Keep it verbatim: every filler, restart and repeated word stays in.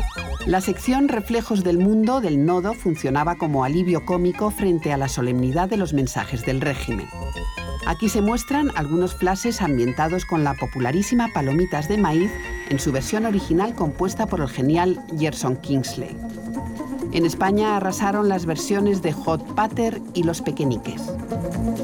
La sección Reflejos del Mundo del Nodo funcionaba como alivio cómico frente a la solemnidad de los mensajes del régimen. Aquí se muestran algunos flashes ambientados con la popularísima Palomitas de Maíz en su versión original compuesta por el genial Gershon Kingsley. En España arrasaron las versiones de Hot Pater y Los Pequeñiques.